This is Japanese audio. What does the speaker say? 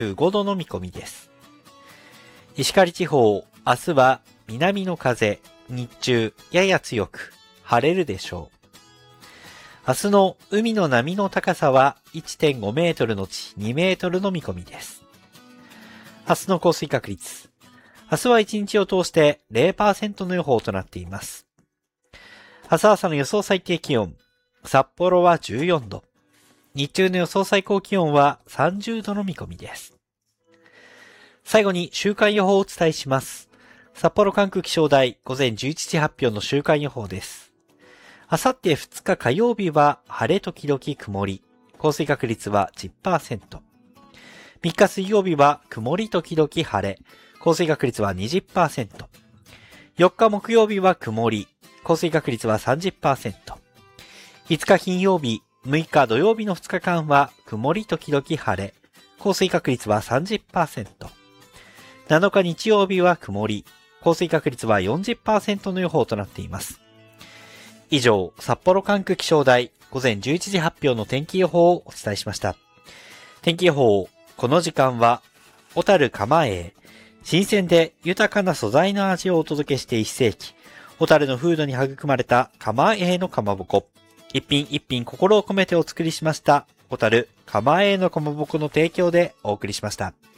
5度の見込みです。石狩地方、明日は南の風、日中やや強く晴れるでしょう。明日の海の波の高さは 1.5 メートルのち2メートルの見込みです。明日の降水確率。明日は1日を通して 0% の予報となっています。明日朝の予想最低気温。札幌は14度。日中の予想最高気温は30度の見込みです。最後に週間予報をお伝えします。札幌管区気象台午前11時発表の週間予報です。あさって2日火曜日は晴れ時々曇り。降水確率は 10%。3日水曜日は曇り時々晴れ。降水確率は 20%。4日木曜日は曇り。降水確率は 30%。5日金曜日、6日土曜日の2日間は曇り時々晴れ。降水確率は 30%。7日日曜日は曇り。降水確率は 40% の予報となっています。以上、札幌管区気象台午前11時発表の天気予報をお伝えしました。天気予報、この時間は、小樽蒲江、新鮮で豊かな素材の味をお届けして1世紀、小樽の風土に育まれた蒲江のかまぼこ、一品一品心を込めてお作りしました、小樽蒲江のかまぼこの提供でお送りしました。